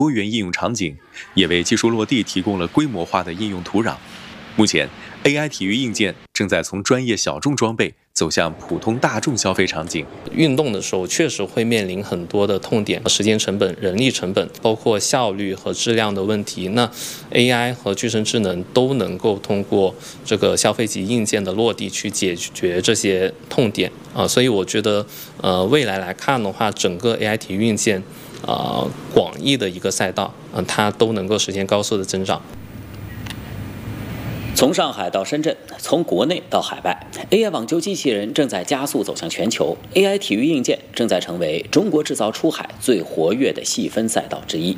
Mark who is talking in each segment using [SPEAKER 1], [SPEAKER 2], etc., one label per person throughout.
[SPEAKER 1] 多元应用场景，也为技术落地提供了规模化的应用土壤。目前 ，AI 体育硬件正在从专业小众装备走向普通大众消费场景。
[SPEAKER 2] 运动的时候确实会面临很多的痛点，时间成本、人力成本，包括效率和质量的问题。那 AI 和具身智能都能够通过这个消费级硬件的落地去解决这些痛点所以我觉得未来来看的话，整个 AI 体育硬件广义的一个赛道它都能够实现高速的增长。
[SPEAKER 3] 从上海到深圳，从国内到海外 ，AI 网球机器人正在加速走向全球 ，AI 体育硬件正在成为中国制造出海最活跃的细分赛道之一。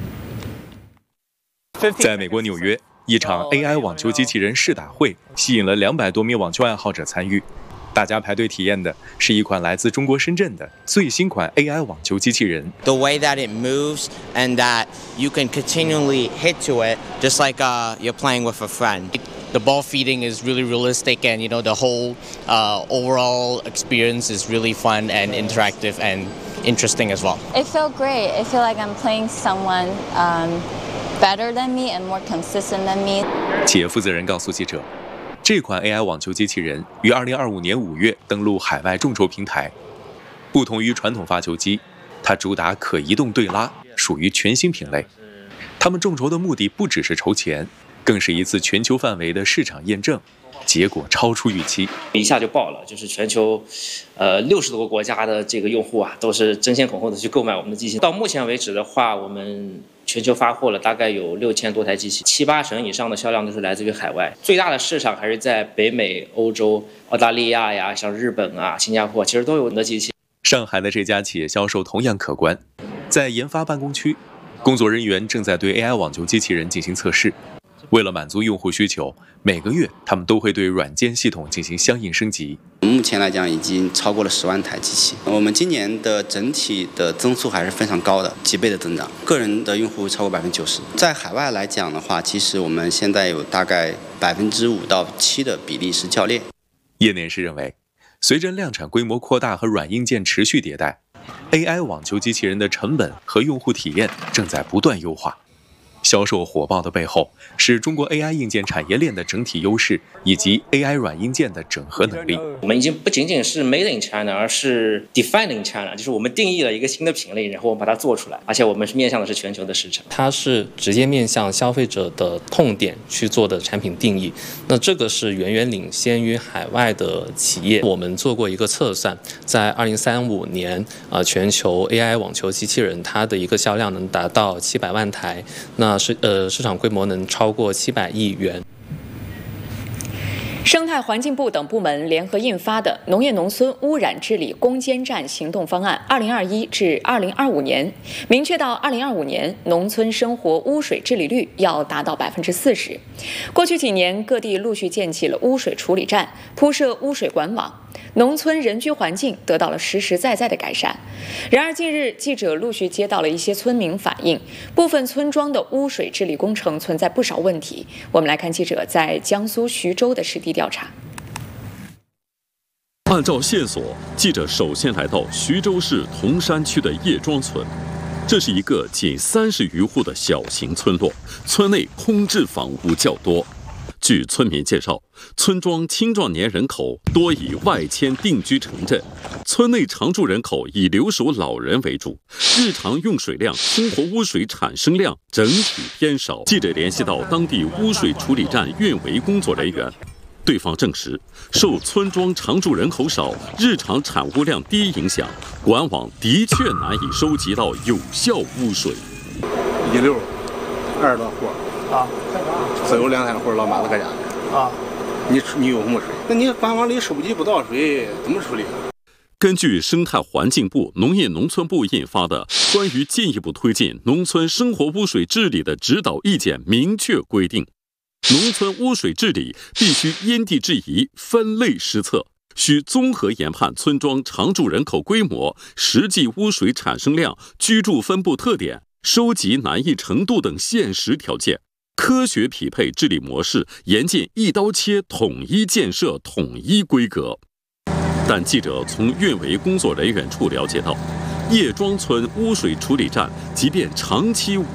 [SPEAKER 1] 在美国纽约，一场 AI 网球机器人试打会吸引了200多名网球爱好者参与。大家排队体验的是一款来自中国深圳的最新款 AI 网球机器人。
[SPEAKER 4] The way that it moves and that you can continually hit to it, just like you're playing with a friend. The ball feeding is really realistic, and the whole overall experience is really fun and interactive and interesting as well.
[SPEAKER 5] It felt great. I feel like I'm playing someone better than me and more consistent than me.
[SPEAKER 1] 企业负责人告诉记者，这款 AI 网球机器人于2025年5月登陆海外众筹平台。不同于传统发球机，它主打可移动对拉，属于全新品类。他们众筹的目的不只是筹钱，更是一次全球范围的市场验证，结果超出预期，
[SPEAKER 6] 一下就爆了，就是全球60多个国家的这个用户都是争先恐后的去购买我们的机器。到目前为止的话，我们全球发货了大概有6000多台机器，7-8成以上的销量都是来自于海外。最大的市场还是在北美、欧洲、澳大利亚呀，像日本新加坡，其实都有我们的机器。
[SPEAKER 1] 上海的这家企业销售同样可观，在研发办公区，工作人员正在对 AI 网球机器人进行测试。为了满足用户需求，每个月他们都会对软件系统进行相应升级。
[SPEAKER 7] 目前来讲，已经超过了10万台机器。我们今年的整体的增速还是非常高的，几倍的增长。个人的用户超过90%。在海外来讲的话，其实我们现在有大概5%到7%的比例是教练。
[SPEAKER 1] 业内人士认为，随着量产规模扩大和软硬件持续迭代 ，AI 网球机器人的成本和用户体验正在不断优化。销售火爆的背后，是中国 AI 硬件产业链的整体优势，以及 AI 软硬件的整合能力。
[SPEAKER 6] 我们已经不仅仅是 Made in China， 而是 Defining China， 就是我们定义了一个新的品类，然后我们把它做出来，而且我们是面向的是全球的市场。
[SPEAKER 2] 它是直接面向消费者的痛点去做的产品定义，那这个是远远领先于海外的企业。我们做过一个测算，在2035年全球 AI 网球机器人它的一个销量能达到700万台，那市场规模能超过700亿元。
[SPEAKER 8] 生态环境部等部门联合印发的《农业农村污染治理攻坚战行动方案 （2021 至2025年）》，明确到2025年农村生活污水治理率要达到40%。过去几年，各地陆续建起了污水处理站，铺设污水管网，农村人居环境得到了实实在在的改善。然而，近日记者陆续接到了一些村民反映，部分村庄的污水治理工程存在不少问题。我们来看记者在江苏徐州的实地调查。
[SPEAKER 9] 按照线索，记者首先来到徐州市铜山区的叶庄村。这是一个仅30余户的小型村落，村内空置房屋较多。据村民介绍，村庄青壮年人口多以外迁定居城镇，村内常住人口以留守老人为主，日常用水量、生活污水产生量整体偏少。记者联系到当地污水处理站运维工作人员，对方证实，受村庄常住人口少、日常产污量低影响，管网的确难以收集到有效污水。
[SPEAKER 10] 20多户只有2-3户老妈子搁家你有什么水？那你管网里收集不到水，怎么处理？
[SPEAKER 9] 根据生态环境部、农业农村部印发的《关于进一步推进农村生活污水治理的指导意见》明确规定，农村污水治理必须因地制宜、分类施策，需综合研判村庄常住人口规模、实际污水产生量、居住分布特点、收集难易程度等现实条件，科学匹配治理模式，严禁一刀切、统一建设、统一规格。但记者从运维工作人员处了解到，叶庄村污水处理站即便长期无